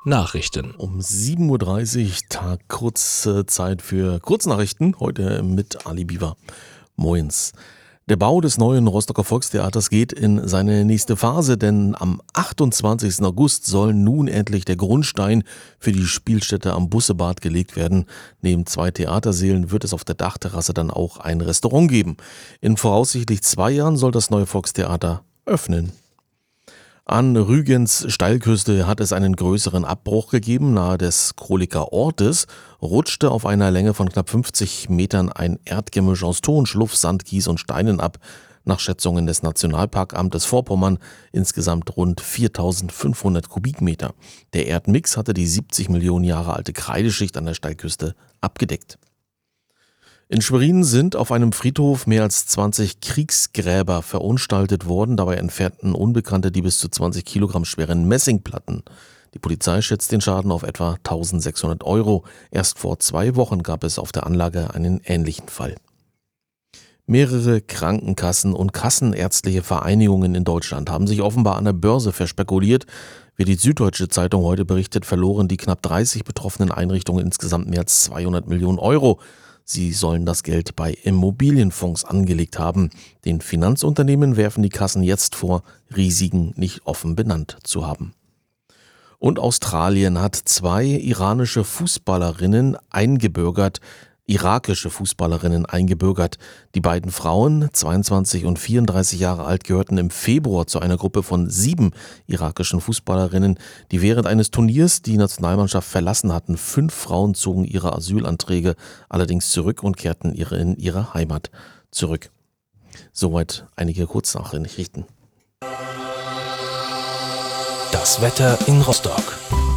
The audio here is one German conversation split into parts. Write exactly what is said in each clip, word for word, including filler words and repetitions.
Nachrichten. Um sieben Uhr dreißig, Tag kurze Zeit für Kurznachrichten, heute mit Ali Biber. Moins. Der Bau des neuen Rostocker Volkstheaters geht in seine nächste Phase, denn am achtundzwanzigsten August soll nun endlich der Grundstein für die Spielstätte am Bussebad gelegt werden. Neben zwei Theatersälen wird es auf der Dachterrasse dann auch ein Restaurant geben. In voraussichtlich zwei Jahren soll das neue Volkstheater öffnen. An Rügens Steilküste hat es einen größeren Abbruch gegeben. Nahe des Kroliker Ortes rutschte auf einer Länge von knapp fünfzig Metern ein Erdgemisch aus Ton, Schluff, Sand, Kies und Steinen ab. Nach Schätzungen des Nationalparkamtes Vorpommern insgesamt rund viertausendfünfhundert Kubikmeter. Der Erdmix hatte die siebzig Millionen Jahre alte Kreideschicht an der Steilküste abgedeckt. In Schwerin sind auf einem Friedhof mehr als zwanzig Kriegsgräber verunstaltet worden. Dabei entfernten Unbekannte die bis zu zwanzig Kilogramm schweren Messingplatten. Die Polizei schätzt den Schaden auf etwa eintausendsechshundert Euro. Erst vor zwei Wochen gab es auf der Anlage einen ähnlichen Fall. Mehrere Krankenkassen und kassenärztliche Vereinigungen in Deutschland haben sich offenbar an der Börse verspekuliert. Wie die Süddeutsche Zeitung heute berichtet, verloren die knapp dreißig betroffenen Einrichtungen insgesamt mehr als zweihundert Millionen Euro. Sie sollen das Geld bei Immobilienfonds angelegt haben. Den Finanzunternehmen werfen die Kassen jetzt vor, Risiken nicht offen benannt zu haben. Und Australien hat zwei iranische Fußballerinnen eingebürgert, irakische Fußballerinnen eingebürgert. Die beiden Frauen, zweiundzwanzig und vierunddreißig Jahre alt, gehörten im Februar zu einer Gruppe von sieben irakischen Fußballerinnen, die während eines Turniers die Nationalmannschaft verlassen hatten. Fünf Frauen zogen ihre Asylanträge allerdings zurück und kehrten ihre in ihre Heimat zurück. Soweit einige Kurznachrichten. Das Wetter in Rostock.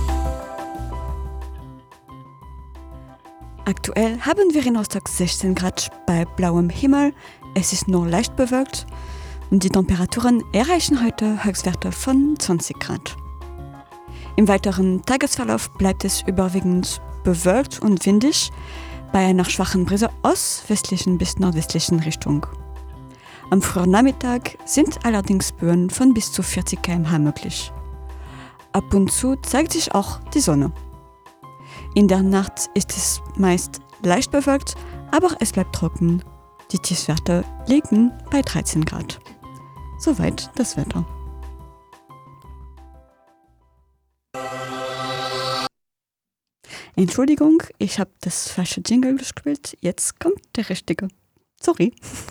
Aktuell haben wir in Rostock sechzehn Grad bei blauem Himmel. Es ist nur leicht bewölkt und die Temperaturen erreichen heute Höchstwerte von zwanzig Grad. Im weiteren Tagesverlauf bleibt es überwiegend bewölkt und windig bei einer schwachen Brise aus westlichen bis nordwestlichen Richtung. Am frühen Nachmittag sind allerdings Böen von bis zu vierzig Kilometer pro Stunde möglich. Ab und zu zeigt sich auch die Sonne. In der Nacht ist es meist leicht bewölkt, aber es bleibt trocken. Die Tiefstwerte liegen bei dreizehn Grad. Soweit das Wetter. Entschuldigung, ich habe das falsche Jingle gespielt. Jetzt kommt der richtige. Sorry.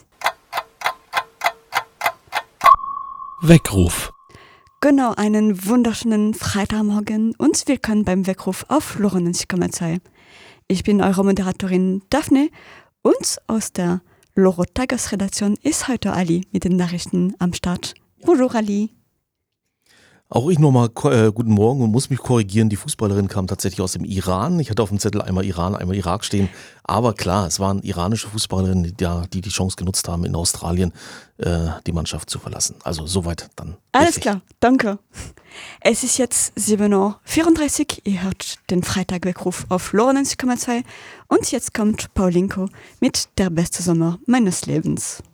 Weckruf. Genau, einen wunderschönen Freitagmorgen und willkommen beim Weckruf auf neunundneunzig Komma zwei. Ich bin eure Moderatorin Daphne und aus der Loro Tagesredaktion ist heute Ali mit den Nachrichten am Start. Bonjour Ali. Auch ich nochmal äh, guten Morgen und muss mich korrigieren, die Fußballerin kam tatsächlich aus dem Iran. Ich hatte auf dem Zettel einmal Iran, einmal Irak stehen. Aber klar, es waren iranische Fußballerinnen, die die, die Chance genutzt haben, in Australien äh, die Mannschaft zu verlassen. Also soweit dann. Alles richtig. Klar, danke. Es ist jetzt sieben Uhr vierunddreißig, ihr hört den Freitag-Weckruf auf neunundneunzig Komma zwei und jetzt kommt Paulinko mit Der beste Sommer meines Lebens.